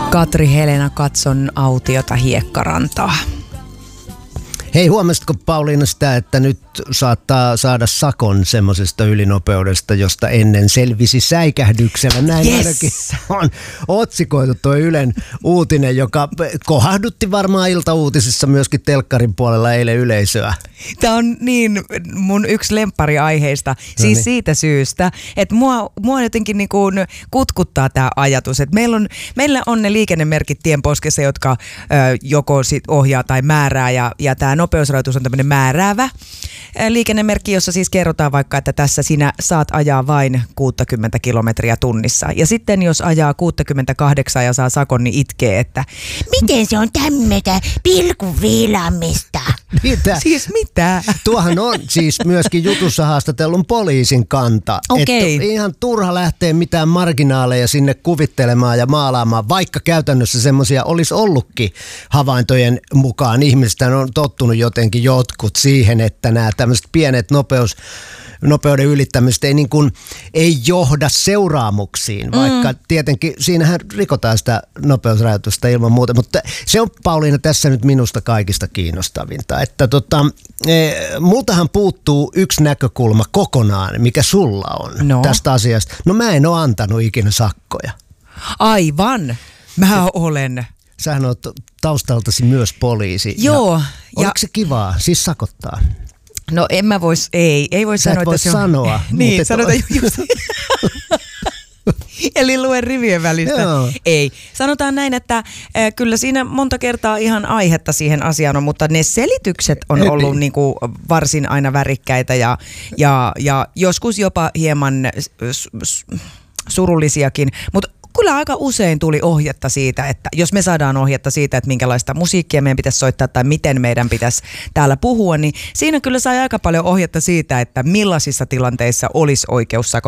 Katri Helena, katson autiota Hiekkarantaa. Hei, huomasitko Pauliina sitä, että nyt saattaa saada sakon semmoisesta ylinopeudesta, josta ennen selvisi säikähdyksellä. Näin ainakin on otsikoitu tuo Ylen uutinen, joka kohahdutti varmaan iltauutisissa myöskin telkkarin puolella eilen yleisöä. Tämä on niin mun yksi lemppariaiheista, siis siitä syystä, että mua jotenkin niin kuin kutkuttaa tämä ajatus, että meillä on ne liikennemerkit tienposkessa, jotka joko sit ohjaa tai määrää, ja tämä nopeusrajoitus on tämmöinen määräävä liikennemerkki, jossa siis kerrotaan vaikka, että tässä sinä saat ajaa vain 60 kilometriä tunnissa. Ja sitten jos ajaa 68 ja saa sakon, niin itkee, että miten se on tämmöistä pilkun viilaamista? Mitä? Siis mitä? Tuohan on siis myöskin jutussa haastatellun poliisin kanta. Okei. Että ihan turha lähteä mitään marginaaleja sinne kuvittelemaan ja maalaamaan, vaikka käytännössä semmoisia olisi ollutkin havaintojen mukaan. Ihmiset on tottunut jotenkin jotkut siihen, että nämä tämmöiset pienet nopeuden ylittämiset ei johda seuraamuksiin, vaikka tietenkin siinähän rikotaan sitä nopeusrajoitusta ilman muuta, mutta se on Pauliina tässä nyt minusta kaikista kiinnostavinta, että multahan puuttuu yksi näkökulma kokonaan, mikä sulla on tästä asiasta. No mä en ole antanut ikinä sakkoja. Aivan, mä olen. Sähän oot taustaltasi myös poliisi. Joo. Oliko se kivaa, siis sakottaa? No en mä vois, ei voi sanoa, että se on... sanoa. Niin, sanotaan just. Eli luen rivien välistä. Joo. Ei. Sanotaan näin, että kyllä siinä monta kertaa ihan aihetta siihen asiaan on, mutta ne selitykset on ollut niinku varsin aina värikkäitä ja joskus jopa hieman surullisiakin, mutta kyllä aika usein tuli ohjetta siitä, että jos me saadaan ohjetta siitä, että minkälaista musiikkia meidän pitäisi soittaa tai miten meidän pitäisi täällä puhua, niin siinä kyllä sai aika paljon ohjetta siitä, että millaisissa tilanteissa olisi oikeus sakottaa